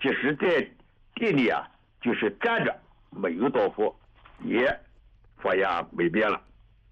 即使在地里啊，就是站着没有倒伏，也发芽没变了。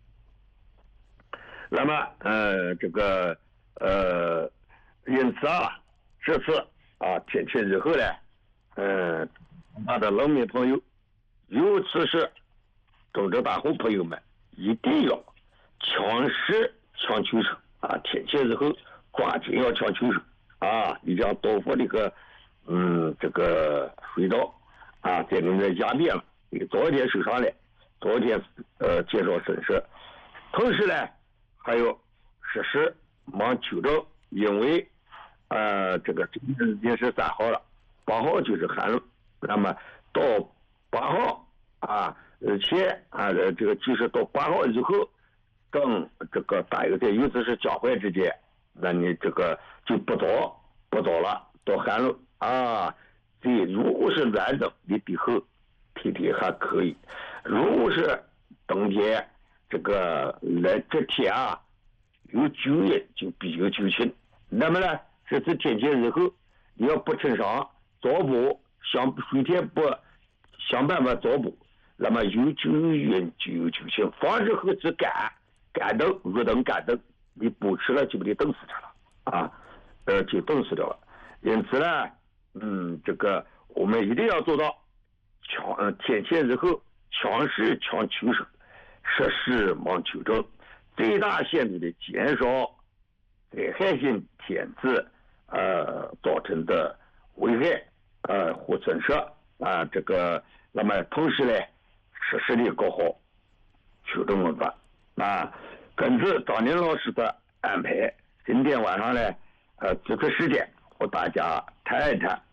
那么这个因此啊，这次啊天气热后呢，我的农民朋友，尤其是种植大户朋友们，一定要强势抢求生啊！天气热后，抓紧要抢求生啊！你将多付这个这个水稻啊，在你的压变了，你早一点收上来，早一点减少损失。同时呢，还有实施忙秋正，因为这个今天已经是3号了，8号就是寒露，那么到8号啊，前啊这个就是到8号以后，更这个大约在尤其是交换之间，那你这个就不早了，到寒露啊。如果是暖冬，你以后天天还可以；如果是冬天，这个这天啊有酒瘾，就比较酒轻。那么呢，这次天气热后，你要不趁上早补，水天不想办法早补，那么有酒瘾就有酒轻，防止后期干冻、入冬干冻，你补吃了就被冻死掉了啊，就冻死掉了。因此呢，这个我们一定要做到天气热后强势抢求生，实施忙求正，最大限度的减少灾害性天气造成的危害或损失啊，这个那么同时呢，实施的搞好求正文化啊。根据张宁老师的安排，今天晚上呢，这个时间和大家谈一谈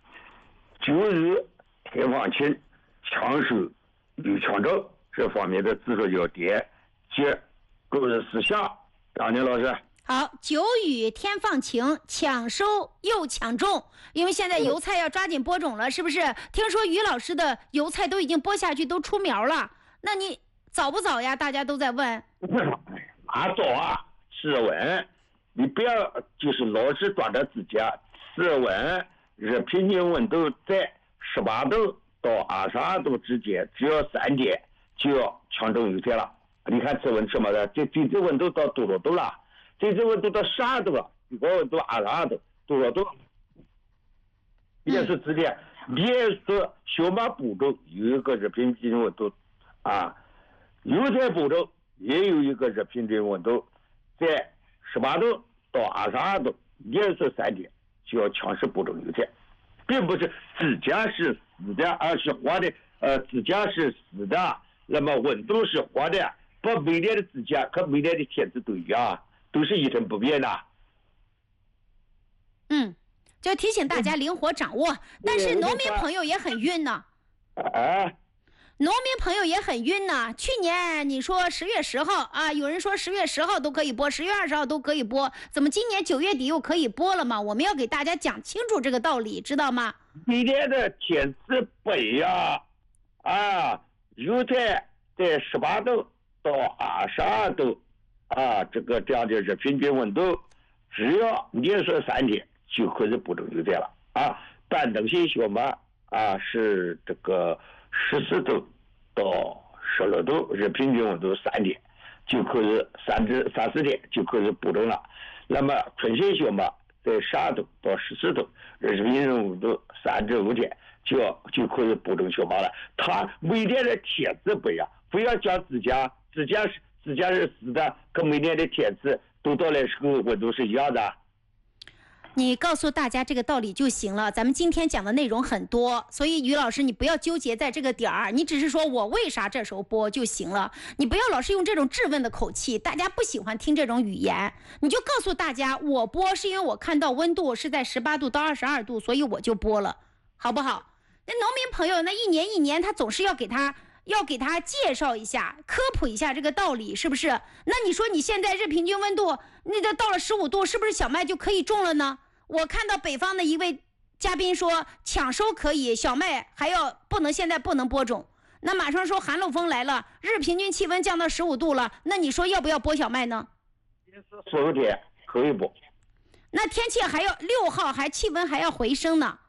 9日天放晴，强守有强正这方面的指导要点及各日事项。张宁老师。 好，9雨天放晴，抢收又抢种，因为现在油菜要抓紧播种了，是不是？听说于老师的油菜都已经播下去，都出苗了，那你早不早呀？大家都在问。 早啊，室温，你不要就是老是抓着自家室温，平均温度在18度到22度之间，只要3天就要抢种油菜了。你看这温什么的，这温度到多少度了？这温度到12度了，最高温度22度，多少度？也是直接，也是小麦补种有一个日平均温度啊，油菜补种也有一个日平均温度，在18度到22度，也是3天就要强势补种油菜，并不是自家是死的，而是活的。自家是死的，那么温度是活的，不每年的自家和每年的天气都一样，都是一成不变的。 就提醒大家灵活掌握，但是农民朋友也很晕呢。农民朋友也很晕呢。去年你说10月10号啊，有人说10月10号都可以播，10月20号都可以播，怎么今年9月底又可以播了吗？我们要给大家讲清楚这个道理，知道吗？ 今年的天气不一样啊，油菜在18度到22度啊，这样的日平均温度，只要连续3天就可以补种油菜了啊。半等性小麦啊是这个14度到16度，日平均温度3天就可以3-4天就可以补种了。那么纯性小麦在12度到14度，日平均温度3至5天就可以补种小麦了。它每年的天气不一样，不要讲自家是死的，跟每年的天气都到来时候温度是一样的。 你告诉大家这个道理就行了，咱们今天讲的内容很多，所以于老师你不要纠结在这个点儿，你只是说我为啥这时候播就行了，你不要老是用这种质问的口气，大家不喜欢听这种语言，你就告诉大家我播是因为我看到温度是在18度到22度，所以我就播了，好不好？那农民朋友那一年他总是要给他介绍一下，科普一下这个道理，是不是？那你说你现在日平均温度那到了15度，是不是小麦就可以种了呢？我看到北方的一位嘉宾说抢收可以，小麦现在不能播种。那马上说寒冷风来了，日平均气温降到15度了，那你说要不要播小麦呢 ？15天可以播。 那天气还要6号气温还要回升呢。